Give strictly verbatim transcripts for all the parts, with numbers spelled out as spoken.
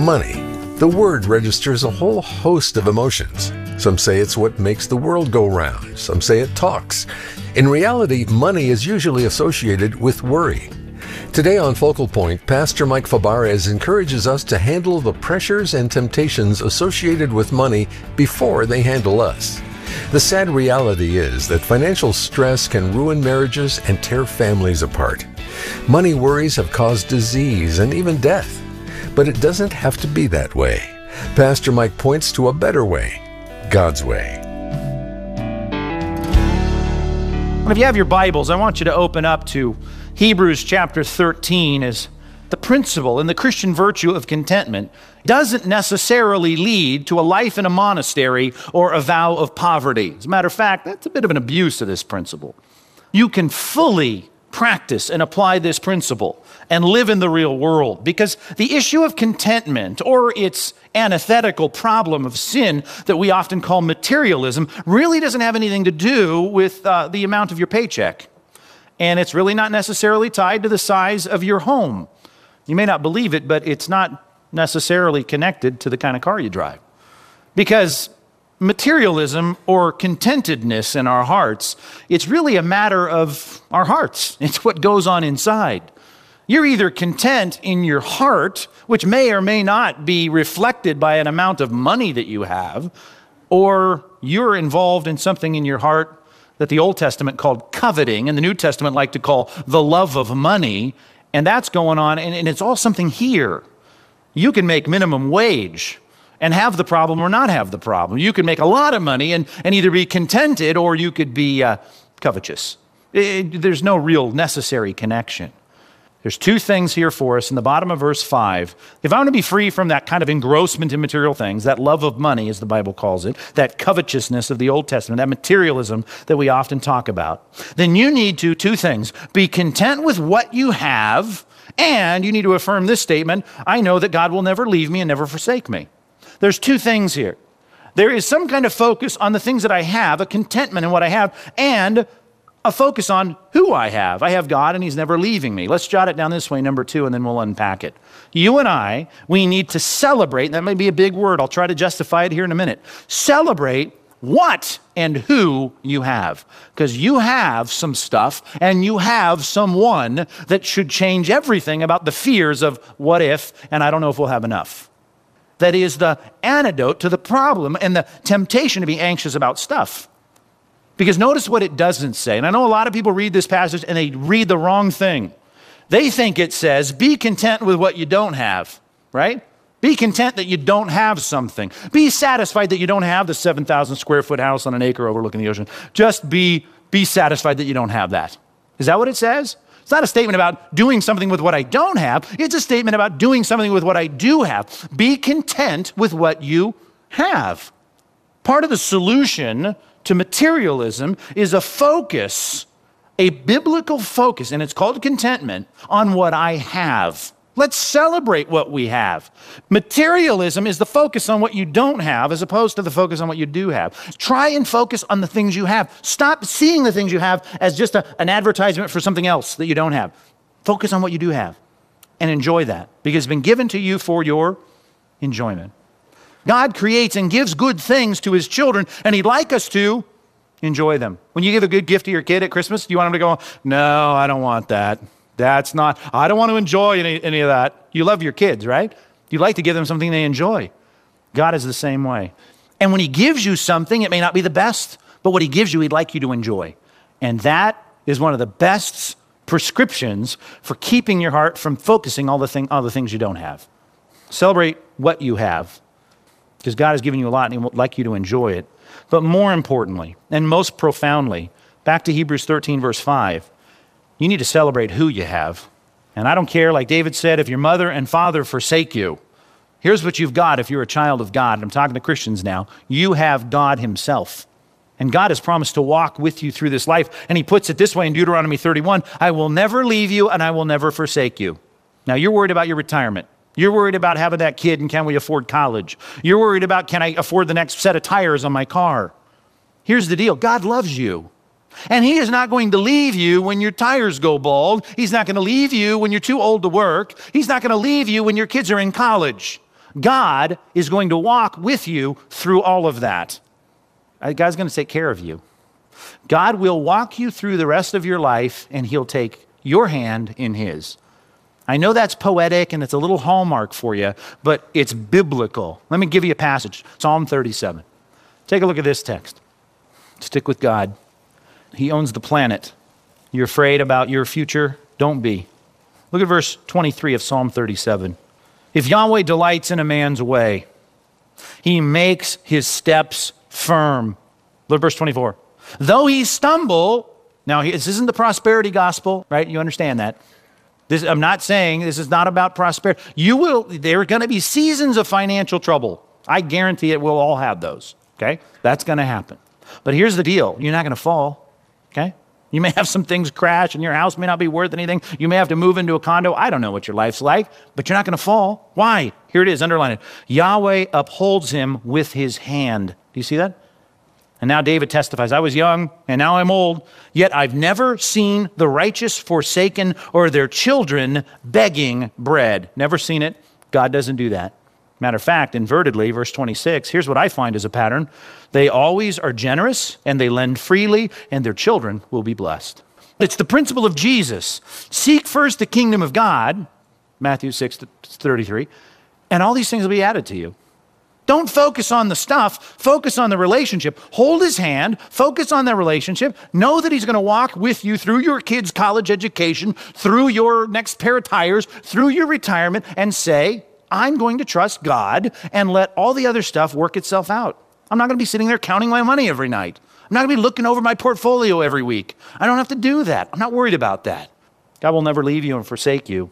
Money. The word registers a whole host of emotions. Some say it's what makes the world go round. Some say it talks. In reality, money is usually associated with worry. Today on Focal Point, Pastor Mike Fabarez encourages us to handle the pressures and temptations associated with money before they handle us. The sad reality is that financial stress can ruin marriages and tear families apart. Money worries have caused disease and even death. But it doesn't have to be that way. Pastor Mike points to a better way, God's way. Well, if you have your Bibles, I want you to open up to Hebrews chapter thirteen. As the principle in the Christian virtue of contentment doesn't necessarily lead to a life in a monastery or a vow of poverty. As a matter of fact, that's a bit of an abuse of this principle. You can fully practice and apply this principle and live in the real world, because the issue of contentment, or its antithetical problem of sin that we often call materialism, really doesn't have anything to do with uh, the amount of your paycheck. And it's really not necessarily tied to the size of your home. You may not believe it, but it's not necessarily connected to the kind of car you drive. Because materialism or contentedness in our hearts, it's really a matter of our hearts. It's what goes on inside. You're either content in your heart, which may or may not be reflected by an amount of money that you have, or you're involved in something in your heart that the Old Testament called coveting, and the New Testament like to call the love of money, and that's going on, and, and it's all something here. You can make minimum wage and have the problem or not have the problem. You can make a lot of money and, and either be contented or you could be uh, covetous. It, there's no real necessary connection. There's two things here for us in the bottom of verse five. If I want to be free from that kind of engrossment in material things, that love of money, as the Bible calls it, that covetousness of the Old Testament, that materialism that we often talk about, then you need to, two things, be content with what you have, and you need to affirm this statement: I know that God will never leave me and never forsake me. There's two things here. There is some kind of focus on the things that I have, a contentment in what I have, and a focus on who I have. I have God and He's never leaving me. Let's jot it down this way, number two, and then we'll unpack it. You and I, we need to celebrate, and that may be a big word, I'll try to justify it here in a minute. Celebrate what and who you have. Because you have some stuff, and you have someone that should change everything about the fears of what if, and I don't know if we'll have enough. That is the antidote to the problem and the temptation to be anxious about stuff. Because notice what it doesn't say. And I know a lot of people read this passage and they read the wrong thing. They think it says, be content with what you don't have, right? Be content that you don't have something. Be satisfied that you don't have the seven thousand square foot house on an acre overlooking the ocean. Just be, be satisfied that you don't have that. Is that what it says? It's not a statement about doing something with what I don't have. It's a statement about doing something with what I do have. Be content with what you have. Part of the solution to materialism is a focus, a biblical focus, and it's called contentment, on what I have. Let's celebrate what we have. Materialism is the focus on what you don't have as opposed to the focus on what you do have. Try and focus on the things you have. Stop seeing the things you have as just a, an advertisement for something else that you don't have. Focus on what you do have and enjoy that, because it's been given to you for your enjoyment. God creates and gives good things to His children, and He'd like us to enjoy them. When you give a good gift to your kid at Christmas, do you want him to go, no, I don't want that. That's not, I don't want to enjoy any, any of that. You love your kids, right? You like to give them something they enjoy. God is the same way. And when He gives you something, it may not be the best, but what He gives you, He'd like you to enjoy. And that is one of the best prescriptions for keeping your heart from focusing all the, thing, all the things you don't have. Celebrate what you have, because God has given you a lot and He would like you to enjoy it. But more importantly, and most profoundly, back to Hebrews thirteen, verse five, you need to celebrate who you have. And I don't care, like David said, if your mother and father forsake you. Here's what you've got if you're a child of God. I'm talking to Christians now. You have God Himself. And God has promised to walk with you through this life. And He puts it this way in Deuteronomy thirty-one, I will never leave you and I will never forsake you. Now you're worried about your retirement. You're worried about having that kid and can we afford college? You're worried about, can I afford the next set of tires on my car? Here's the deal. God loves you. And He is not going to leave you when your tires go bald. He's not going to leave you when you're too old to work. He's not going to leave you when your kids are in college. God is going to walk with you through all of that. God's going to take care of you. God will walk you through the rest of your life, and he'll take your hand in his. I know that's poetic and it's a little hallmark for you, but it's biblical. Let me give you a passage, Psalm thirty-seven. Take a look at this text. Stick with God. He owns the planet. You're afraid about your future? Don't be. Look at verse twenty-three of Psalm thirty-seven. If Yahweh delights in a man's way, he makes his steps firm. Look at verse twenty-four. Though he stumble, now this isn't the prosperity gospel, right? You understand that. This, I'm not saying this is not about prosperity. You will, there are going to be seasons of financial trouble. I guarantee it, we'll all have those, okay? That's going to happen. But here's the deal. You're not going to fall, okay? You may have some things crash and your house may not be worth anything. You may have to move into a condo. I don't know what your life's like, but you're not going to fall. Why? Here it is, underline it. Yahweh upholds him with his hand. Do you see that? And now David testifies, I was young and now I'm old, yet I've never seen the righteous forsaken or their children begging bread. Never seen it. God doesn't do that. Matter of fact, invertedly, verse twenty-six, here's what I find as a pattern. They always are generous and they lend freely and their children will be blessed. It's the principle of Jesus. Seek first the kingdom of God, Matthew six thirty-three, and all these things will be added to you. Don't focus on the stuff. Focus on the relationship. Hold his hand. Focus on that relationship. Know that he's going to walk with you through your kid's college education, through your next pair of tires, through your retirement, and say, I'm going to trust God and let all the other stuff work itself out. I'm not going to be sitting there counting my money every night. I'm not going to be looking over my portfolio every week. I don't have to do that. I'm not worried about that. God will never leave you and forsake you.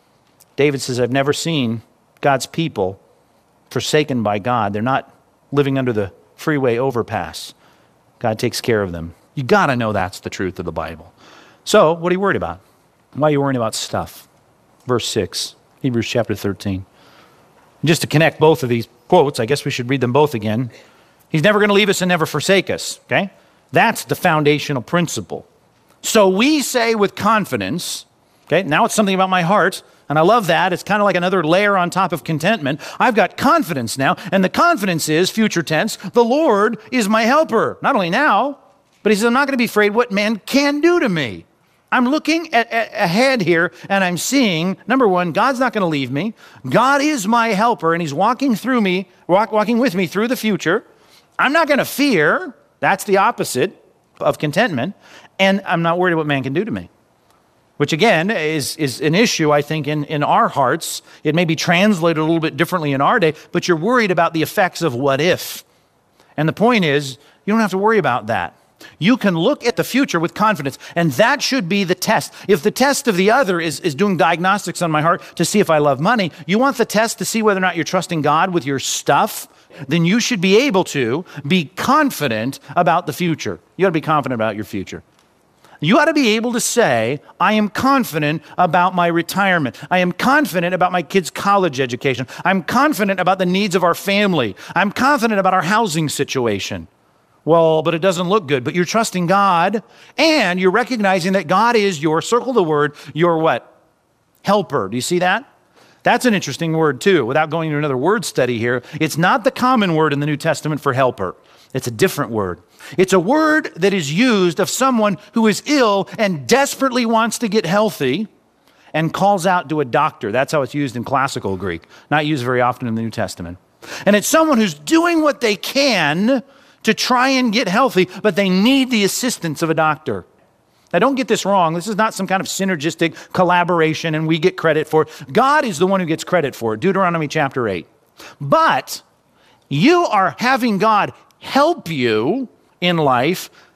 David says, I've never seen God's people forsaken by God. They're not living under the freeway overpass. God takes care of them. You got to know that's the truth of the Bible. So, what are you worried about? Why are you worrying about stuff? Verse six, Hebrews chapter thirteen. And just to connect both of these quotes, I guess we should read them both again. He's never going to leave us and never forsake us, okay? That's the foundational principle. So we say with confidence, okay, now it's something about my heart, and I love that. It's kind of like another layer on top of contentment. I've got confidence now, and the confidence is, future tense, the Lord is my helper. Not only now, but he says, I'm not going to be afraid what man can do to me. I'm looking at, at, ahead here, and I'm seeing, number one, God's not going to leave me. God is my helper, and he's walking through me, walk, walking with me through the future. I'm not going to fear. That's the opposite of contentment. And I'm not worried what man can do to me. Which again is, is an issue, I think, in, in our hearts. It may be translated a little bit differently in our day, but you're worried about the effects of what if. And the point is, you don't have to worry about that. You can look at the future with confidence, and that should be the test. If the test of the other is, is doing diagnostics on my heart to see if I love money, you want the test to see whether or not you're trusting God with your stuff, then you should be able to be confident about the future. You ought to be confident about your future. You ought to be able to say, I am confident about my retirement. I am confident about my kids' college education. I'm confident about the needs of our family. I'm confident about our housing situation. Well, but it doesn't look good. But you're trusting God, and you're recognizing that God is your, circle the word, your what? Helper. Do you see that? That's an interesting word too, without going into another word study here. It's not the common word in the New Testament for helper. It's a different word. It's a word that is used of someone who is ill and desperately wants to get healthy and calls out to a doctor. That's how it's used in classical Greek, not used very often in the New Testament. And it's someone who's doing what they can to try and get healthy, but they need the assistance of a doctor. Now, don't get this wrong. This is not some kind of synergistic collaboration and we get credit for it. God is the one who gets credit for it, Deuteronomy chapter eight. But you are having God help you in life